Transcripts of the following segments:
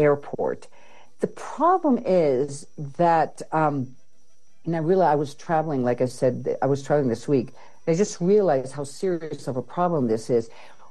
airport. The problem is that, and I realized I was traveling, like I said, I was traveling this week. I just realized how serious of a problem this is.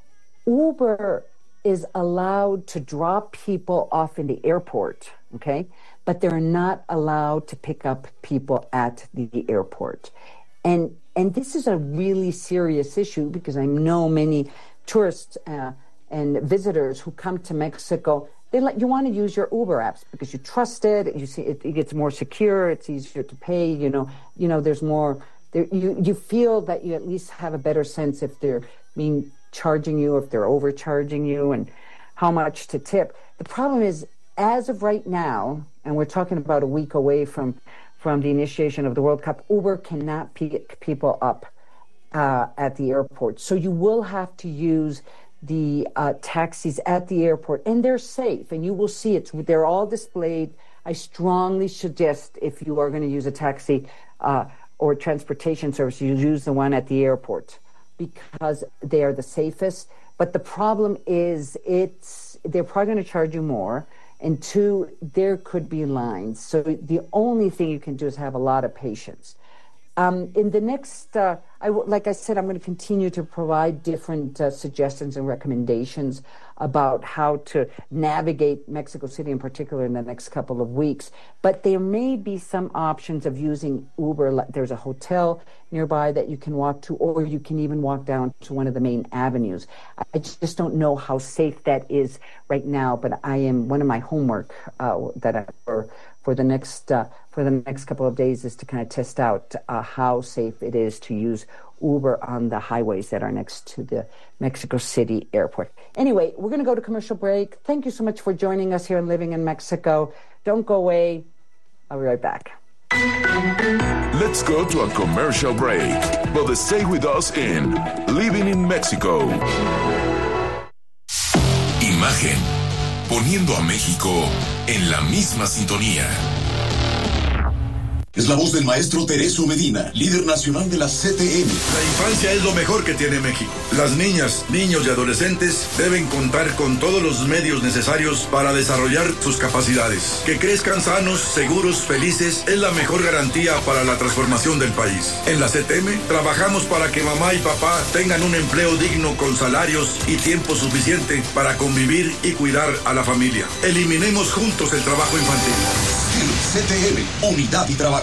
Uber is allowed to drop people off in the airport, okay? But they're not allowed to pick up people at the airport. And this is a really serious issue because I know many tourists and visitors who come to Mexico, you want to use your Uber apps because you trust it, you see it gets more secure, it's easier to pay, there's more, you feel that you at least have a better sense if they're charging you, if they're overcharging you, and how much to tip. The problem is, as of right now, and we're talking about a week away from the initiation of the World Cup, Uber cannot pick people up at the airport. So you will have to use the taxis at the airport, and they're safe, and you will see they're all displayed. I strongly suggest if you are going to use a taxi or transportation service, you use the one at the airport, because they are the safest. But the problem is they're probably going to charge you more, and two, there could be lines. So the only thing you can do is have a lot of patience. In the next, like I said, I'm going to continue to provide different suggestions and recommendations about how to navigate Mexico City in particular in the next couple of weeks. But there may be some options of using Uber. There's a hotel nearby that you can walk to, or you can even walk down to one of the main avenues. I just don't know how safe that is right now, but one of my homework for the next couple of days is to kind of test out how safe it is to use Uber on the highways that are next to the Mexico City airport. Anyway, we're going to go to commercial break. Thank you so much for joining us here on Living in Mexico. Don't go away. I'll be right back. Let's go to a commercial break, but stay with us in Living in Mexico. Imagen, poniendo a México en la misma sintonía. Es la voz del maestro Tereso Medina, líder nacional de la CTM. La infancia es lo mejor que tiene México. Las niñas, niños y adolescentes deben contar con todos los medios necesarios para desarrollar sus capacidades. Que crezcan sanos, seguros, felices es la mejor garantía para la transformación del país. En la CTM trabajamos para que mamá y papá tengan un empleo digno con salarios y tiempo suficiente para convivir y cuidar a la familia. Eliminemos juntos el trabajo infantil. CTM, unidad y trabajo.